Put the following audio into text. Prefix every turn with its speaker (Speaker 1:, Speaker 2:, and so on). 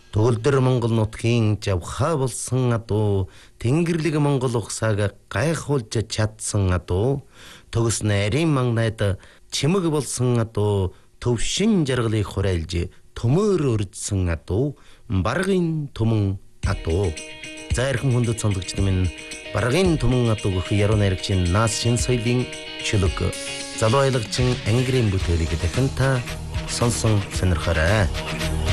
Speaker 1: Төгөлдөр Монгол нутгийн жавхаа болсон адуу Тэнгэрлэг Монгол ухсааг гайхуулж чадсан адуу төгс нарийн мангайд чимэг болсон адуу төвшин жаргалыг хураилж төмөр өрдсөн адуу баргын түмэн адуу зайрхан хүндэт сондогчд минь баргын түмэн адуу гэх яруу найрагчийн наас шин соёлын чөлөг залуу аялагчин ангирын бүтээлийг дахин та сонсон сонирхорой.